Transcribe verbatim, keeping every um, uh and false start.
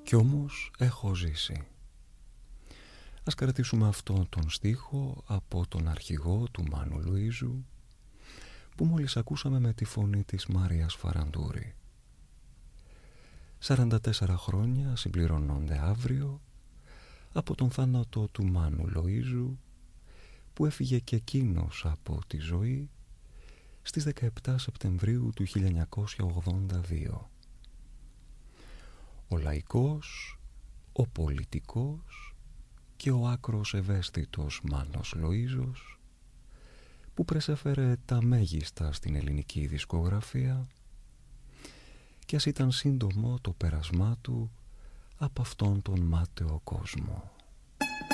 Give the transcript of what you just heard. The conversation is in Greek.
Κι όμως έχω ζήσει. Ας κρατήσουμε αυτόν τον στίχο από τον αρχηγό του Μάνου Λουίζου που μόλις ακούσαμε με τη φωνή της Μάριας Φαραντούρη. σαράντα τέσσερα χρόνια συμπληρώνονται αύριο από τον θάνατο του Μάνου Λουίζου που έφυγε και εκείνος από τη ζωή στις δεκαεπτά Σεπτεμβρίου του χίλια εννιακόσια ογδόντα δύο. Ο λαϊκός, ο πολιτικός και ο άκρος ευαίσθητος Μάνος Λοΐζος που προσέφερε τα μέγιστα στην ελληνική δισκογραφία κι ας ήταν σύντομο το πέρασμά του από αυτόν τον μάταιο κόσμο.